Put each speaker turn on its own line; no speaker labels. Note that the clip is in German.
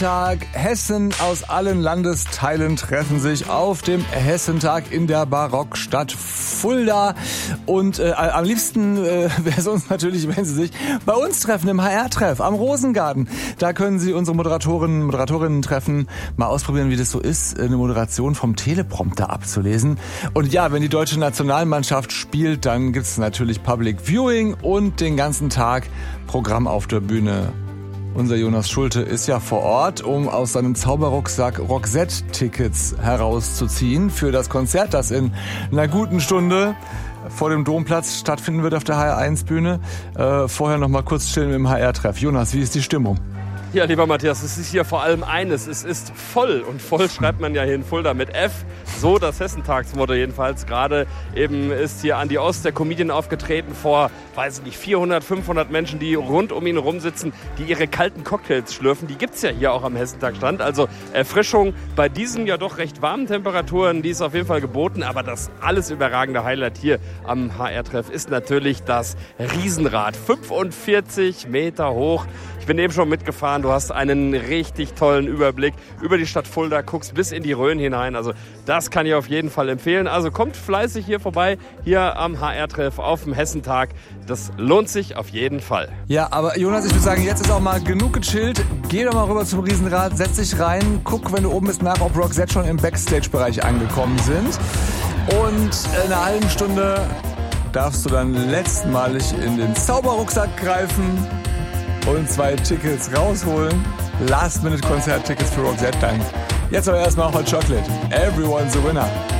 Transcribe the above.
Tag. Hessen aus allen Landesteilen treffen sich auf dem Hessentag in der Barockstadt Fulda. Und am liebsten wäre es uns natürlich, wenn Sie sich bei uns treffen, im HR-Treff am Rosengarten. Da können Sie unsere Moderatorinnen treffen, mal ausprobieren, wie das so ist, eine Moderation vom Teleprompter abzulesen. Und ja, wenn die deutsche Nationalmannschaft spielt, dann gibt's natürlich Public Viewing und den ganzen Tag Programm auf der Bühne. Unser Jonas Schulte ist ja vor Ort, um aus seinem Zauberrucksack Roxette-Tickets herauszuziehen für das Konzert, das in einer guten Stunde vor dem Domplatz stattfinden wird auf der HR1-Bühne. Vorher noch mal kurz chillen im HR-Treff. Jonas, wie ist die Stimmung?
Ja, lieber Matthias, es ist hier vor allem eines, es ist voll. Und voll schreibt man ja hier in Fulda mit F. So das Hessentagsmotto jedenfalls. Gerade eben ist hier Andi Ost, der Comedian, aufgetreten vor, weiß ich nicht, 400, 500 Menschen, die rund um ihn herum sitzen, die ihre kalten Cocktails schlürfen. Die gibt's ja hier auch am Hessentagstand. Also Erfrischung bei diesen ja doch recht warmen Temperaturen, die ist auf jeden Fall geboten. Aber das alles überragende Highlight hier am HR-Treff ist natürlich das Riesenrad. 45 Meter hoch. Ich bin eben schon mitgefahren. Du hast einen richtig tollen Überblick über die Stadt Fulda, guckst bis in die Rhön hinein. Also das kann ich auf jeden Fall empfehlen. Also kommt fleißig hier vorbei, hier am HR-Treff auf dem Hessentag. Das lohnt sich auf jeden Fall.
Ja, aber Jonas, ich würde sagen, jetzt ist auch mal genug gechillt. Geh doch mal rüber zum Riesenrad, setz dich rein, guck, wenn du oben bist, nach, ob Roxette schon im Backstage-Bereich angekommen sind. Und in einer halben Stunde darfst du dann letztmalig in den Zauberrucksack greifen und 2 Tickets rausholen. Last-Minute-Konzert-Tickets für Roxette dann. Jetzt aber erstmal Hot Chocolate. Everyone's a winner.